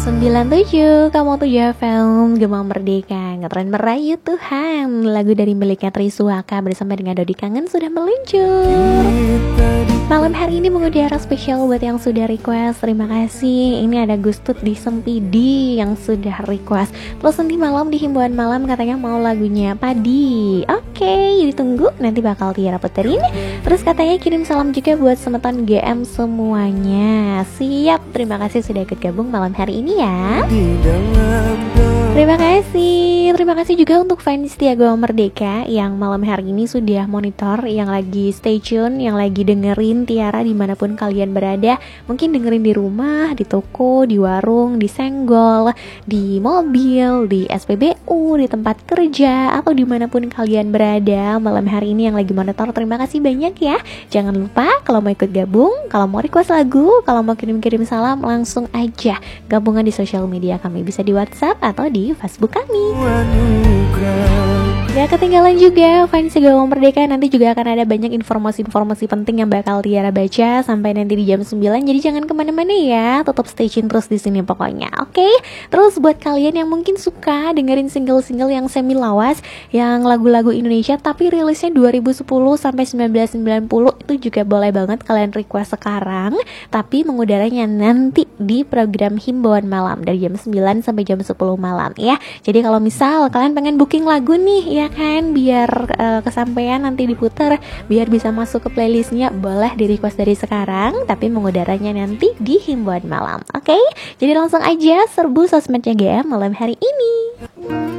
97, kamu tuh ya film Gema Merdeka, ngetren merayu Tuhan. Lagu dari miliknya Triswaka bersama dengan Dodi Kangen sudah meluncur. Malam hari ini mengudara spesial buat yang sudah request. Terima kasih. Ini ada Gustut di Sempidi yang sudah request. Terus nanti malam di himbauan malam katanya mau lagunya Padi. Oke, ditunggu, nanti bakal Tiara puterin. Terus katanya kirim salam juga buat semeton GM semuanya. Siap, terima kasih sudah ikut gabung malam hari ini ya. Terima kasih juga untuk fans setia Gema Merdeka yang malam hari ini sudah monitor, yang lagi stay tune, yang lagi dengerin Tiara dimanapun kalian berada. Mungkin dengerin di rumah, di toko, di warung, di senggol, di mobil, di SPBU, di tempat kerja, atau dimanapun kalian berada malam hari ini yang lagi monitor. Terima kasih banyak ya. Jangan lupa kalau mau ikut gabung, kalau mau request lagu, kalau mau kirim-kirim salam, langsung aja gabungan di sosial media kami. Bisa di WhatsApp atau di Facebook kami. Gak ketinggalan juga fans Gema Merdeka, nanti juga akan ada banyak informasi-informasi penting yang bakal Tiara baca sampai nanti di jam 9. Jadi jangan kemana-mana ya, tetap stay tune terus di sini pokoknya. Oke? Terus buat kalian yang mungkin suka dengerin single-single yang semi lawas, yang lagu-lagu Indonesia tapi rilisnya 2010 sampai 1990, itu juga boleh banget kalian request sekarang, tapi mengudaranya nanti di program himbauan malam dari jam 9 sampai jam 10 malam ya. Jadi kalau misal kalian pengen booking lagu nih ya kan, biar kesampaian nanti diputer, biar bisa masuk ke playlistnya, boleh di request dari sekarang, tapi mengudaranya nanti di himbauan malam. Oke? Jadi langsung aja serbu sosmednya GM malam hari ini.